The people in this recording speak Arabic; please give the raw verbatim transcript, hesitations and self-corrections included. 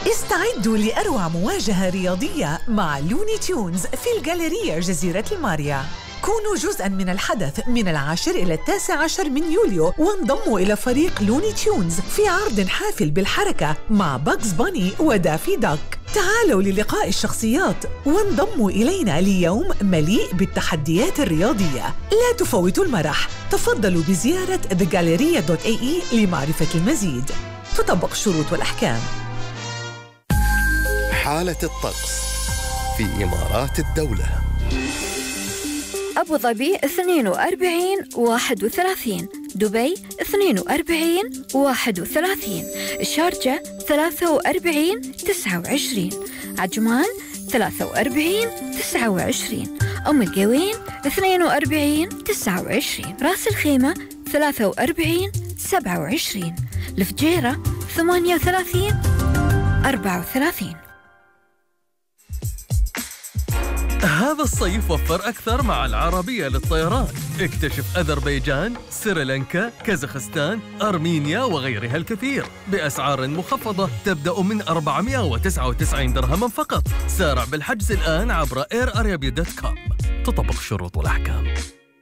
استعدوا لأروع مواجهة رياضية مع لوني تيونز في الجاليرية جزيرة الماريا. كونوا جزءاً من الحدث من العاشر إلى التاسع عشر من يوليو، وانضموا إلى فريق لوني تيونز في عرض حافل بالحركة مع باكس باني ودافي داك. تعالوا للقاء الشخصيات وانضموا إلينا ليوم مليء بالتحديات الرياضية. لا تفوتوا المرح. تفضلوا بزيارة ذا جاليريا دوت إيه إي لمعرفة المزيد. تطبق الشروط والأحكام. حالة الطقس في إمارات الدولة. أبو ظبي اثنين وأربعين واحد وثلاثين، دبي اثنين وأربعين واحد وثلاثين، الشارجة ثلاثة وأربعين تسعة وعشرين، عجمان ثلاثة وأربعين تسعة وعشرين، أم القوين اثنين وأربعين تسعة وعشرين، راس الخيمة ثلاثة وأربعين سبعة وعشرين، الفجيرة ثمانية وثلاثين أربعة وثلاثين. هذا الصيف وفر أكثر مع العربية للطيران. اكتشف أذربيجان، سريلانكا، كازاخستان، أرمينيا وغيرها الكثير بأسعار مخفضة تبدأ من أربعمائة وتسعة وتسعين درهما فقط. سارع بالحجز الآن عبر اير ارابيا دوت كوم. تطبق الشروط والأحكام.